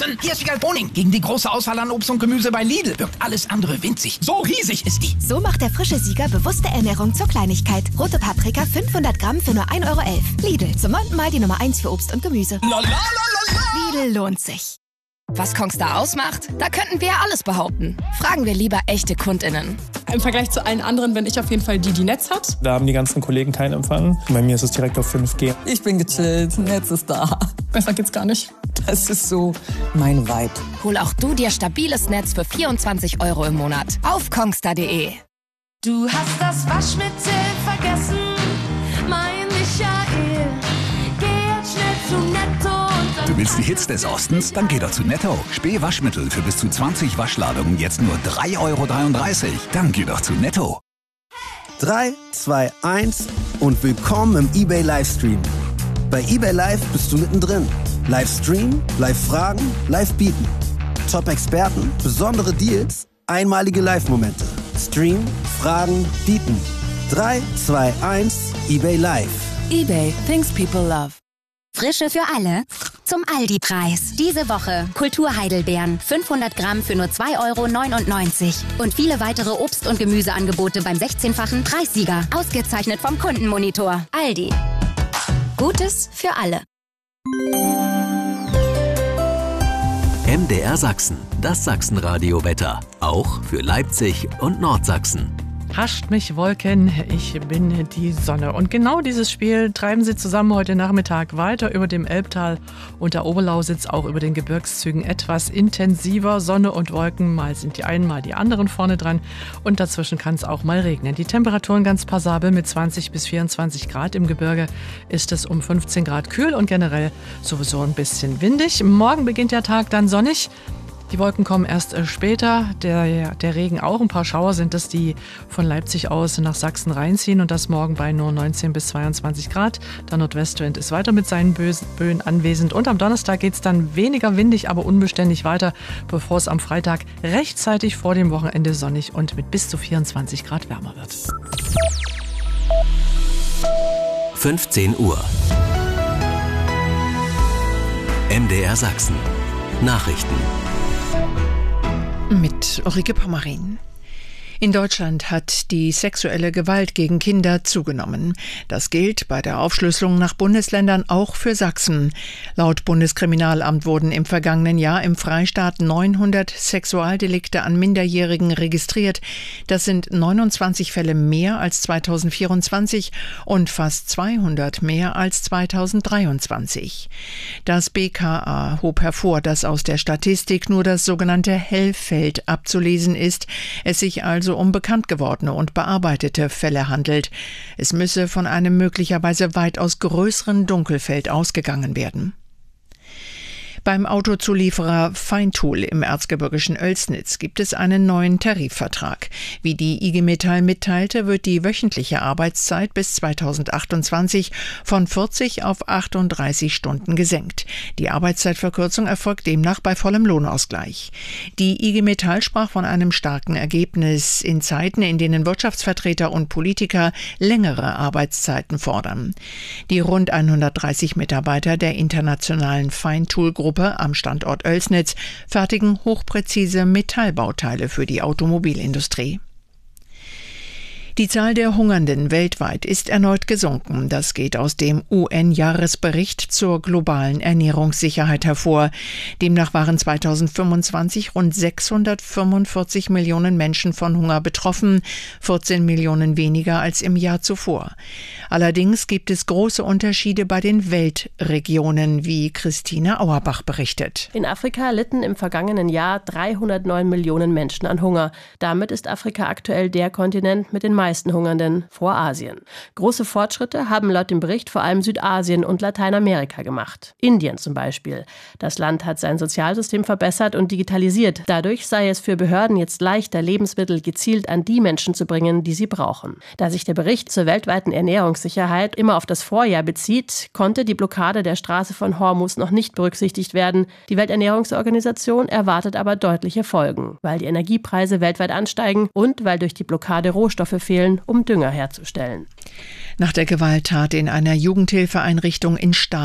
warten. Hier ist Wiegald Boning. Gegen die große Auswahl an Obst und Gemüse bei Lidl wirkt alles andere winzig. So riesig ist die. So macht der frische Sieger bewusste Ernährung zur Kleinigkeit. Rote Paprika 500 Gramm für nur 1,11 Euro. Lidl, zum 9. Mal die Nummer 1 für Obst und Gemüse. Lidl lohnt sich. Was Kongstar ausmacht? Da könnten wir ja alles behaupten. Fragen wir lieber echte KundInnen. Im Vergleich zu allen anderen bin ich auf jeden Fall die Netz hat. Da haben die ganzen Kollegen keinen Empfang. Bei mir ist es direkt auf 5G. Ich bin gechillt, Netz ist da. Besser geht's gar nicht. Das ist so mein Vibe. Hol auch du dir stabiles Netz für 24 Euro im Monat auf kongstar.de. Du hast das Waschmittel vergessen, mein Michael. Geh jetzt schnell zu Netto. Du willst die Hits des Ostens? Dann geh doch zu Netto. Spee-Waschmittel für bis zu 20 Waschladungen jetzt nur 3,33 Euro. Dann geh doch zu Netto. 3, 2, 1 und willkommen im eBay Livestream. Bei eBay Live bist du mittendrin. Livestream, Live-Fragen, Live-Bieten. Top-Experten, besondere Deals, einmalige Live-Momente. Stream, Fragen, Bieten. 3, 2, 1, eBay Live. eBay, things people love. Frische für alle zum Aldi-Preis. Diese Woche Kulturheidelbeeren 500 Gramm für nur 2,99 Euro. Und viele weitere Obst- und Gemüseangebote beim 16-fachen Preissieger. Ausgezeichnet vom Kundenmonitor. Aldi. Gutes für alle. MDR Sachsen, das Sachsenradio-Wetter. Auch für Leipzig und Nordsachsen. Hascht mich Wolken, ich bin die Sonne. Und genau dieses Spiel treiben sie zusammen heute Nachmittag weiter über dem Elbtal und der Oberlausitz, auch über den Gebirgszügen etwas intensiver. Sonne und Wolken, mal sind die einen, mal die anderen vorne dran. Und dazwischen kann es auch mal regnen. Die Temperaturen ganz passabel mit 20 bis 24 Grad. Im Gebirge ist es um 15 Grad kühl und generell sowieso ein bisschen windig. Morgen beginnt der Tag dann sonnig. Die Wolken kommen erst später, der Regen auch. Ein paar Schauer sind es, die von Leipzig aus nach Sachsen reinziehen und das morgen bei nur 19 bis 22 Grad. Der Nordwestwind ist weiter mit seinen Böen anwesend und am Donnerstag geht es dann weniger windig, aber unbeständig weiter, bevor es am Freitag rechtzeitig vor dem Wochenende sonnig und mit bis zu 24 Grad wärmer wird. 15 Uhr. MDR Sachsen. Nachrichten. Mit Ulrike Pommerin. In Deutschland hat die sexuelle Gewalt gegen Kinder zugenommen. Das gilt bei der Aufschlüsselung nach Bundesländern auch für Sachsen. Laut Bundeskriminalamt wurden im vergangenen Jahr im Freistaat 900 Sexualdelikte an Minderjährigen registriert. Das sind 29 Fälle mehr als 2024 und fast 200 mehr als 2023. Das BKA hob hervor, dass aus der Statistik nur das sogenannte Hellfeld abzulesen ist, es sich also um bekannt gewordene und bearbeitete Fälle handelt. Es müsse von einem möglicherweise weitaus größeren Dunkelfeld ausgegangen werden. Beim Autozulieferer Feintool im erzgebirgischen Oelsnitz gibt es einen neuen Tarifvertrag. Wie die IG Metall mitteilte, wird die wöchentliche Arbeitszeit bis 2028 von 40 auf 38 Stunden gesenkt. Die Arbeitszeitverkürzung erfolgt demnach bei vollem Lohnausgleich. Die IG Metall sprach von einem starken Ergebnis in Zeiten, in denen Wirtschaftsvertreter und Politiker längere Arbeitszeiten fordern. Die rund 130 Mitarbeiter der internationalen Feintool-Gruppe am Standort Oelsnitz fertigen hochpräzise Metallbauteile für die Automobilindustrie. Die Zahl der Hungernden weltweit ist erneut gesunken. Das geht aus dem UN-Jahresbericht zur globalen Ernährungssicherheit hervor. Demnach waren 2025 rund 645 Millionen Menschen von Hunger betroffen, 14 Millionen weniger als im Jahr zuvor. Allerdings gibt es große Unterschiede bei den Weltregionen, wie Christine Auerbach berichtet. In Afrika litten im vergangenen Jahr 309 Millionen Menschen an Hunger. Damit ist Afrika aktuell der Kontinent mit den meisten Hungernden vor Asien. Große Fortschritte haben laut dem Bericht vor allem Südasien und Lateinamerika gemacht. Indien zum Beispiel. Das Land hat sein Sozialsystem verbessert und digitalisiert. Dadurch sei es für Behörden jetzt leichter, Lebensmittel gezielt an die Menschen zu bringen, die sie brauchen. Da sich der Bericht zur weltweiten Ernährungssicherheit immer auf das Vorjahr bezieht, konnte die Blockade der Straße von Hormuz noch nicht berücksichtigt werden. Die Welternährungsorganisation erwartet aber deutliche Folgen, weil die Energiepreise weltweit ansteigen und weil durch die Blockade Rohstoffe fehlen, um Dünger herzustellen. Nach der Gewalttat in einer Jugendhilfeeinrichtung in Stade